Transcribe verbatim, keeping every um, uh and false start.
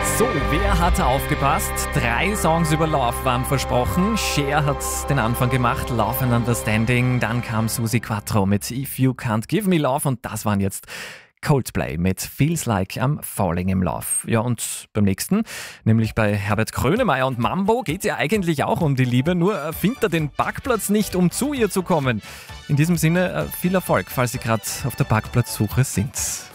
So, wer hat aufgepasst? Drei Songs über Love waren versprochen. Cher hat den Anfang gemacht, Love and Understanding. Dann kam Susi Quattro mit If You Can't Give Me Love. Und das waren jetzt Coldplay mit Feels Like I'm Falling in Love. Ja, und beim nächsten, nämlich bei Herbert Grönemeyer und Mambo, geht es ja eigentlich auch um die Liebe, nur findet er den Parkplatz nicht, um zu ihr zu kommen. In diesem Sinne, viel Erfolg, falls Sie gerade auf der Parkplatzsuche sind.